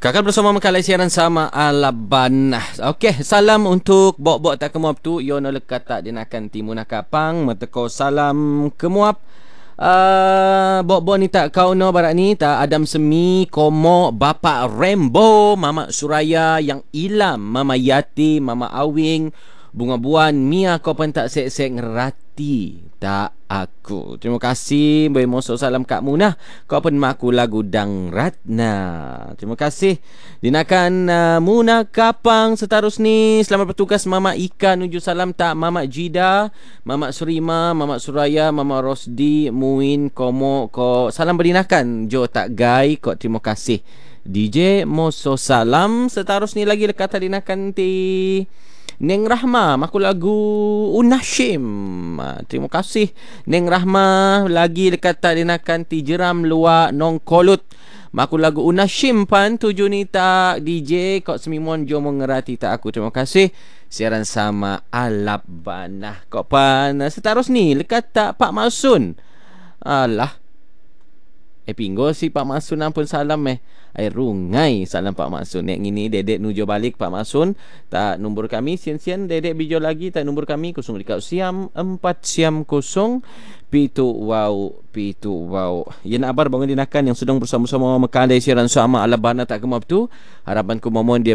Kakak bersama Makalai siaran sama Alaban. Okey, salam untuk bok-bok tak kemuap tu. Yo no lekat tak dinakan timu nakapang. Meteko salam kemuap. Bok-bok ni tak kau no barat ni tak Adam Semi, Komo, Bapak Rambo, Mama Suraya, Yang Ilam, Mama Yati, Mama Awing, Bunga Buan, Mia kau pun tak sek-sek ngerati tak aku. Terima kasih Boy Moso salam Kak Munah. Kau pun maku lagu Dang Ratna. Terima kasih. Dinakan Munah Kapang seterus ni. Selamat bertugas Mama Ika nuju salam tak Mama Jida, Mama Surima, Mama Suraya, Mama Rosdi, Muin, Komo ko salam berdinakan. Jo tak gai kau terima kasih. DJ Moso salam seterus ni lagi dekat dinakan ti Neng Rahma, maku lagu Unashim. Terima kasih Neng Rahma. Lagi dekat tak dinakan ti Jeram Luar Nong Kolut. Maku lagu Unashim pan tuju ni tak DJ kok semimon jo mengerati tak aku. Terima kasih. Siaran sama Alap Banah kok pan. Seterus ni dekat tak Pak Masun. Alah. Pinggo si Pak Masun ampun salam rungai salam Pak Masun. Yang ini dedek nuju balik Pak Masun. Tak nombor kami sian-sian dedek bijo lagi tak nombor kami 0 dekat siam 4 siam 0 pitu wow. Yen abar bangun dinakan yang sedang bersama-sama Makalai siaran sama Alabana tak kemap tu. Harapanku momon dia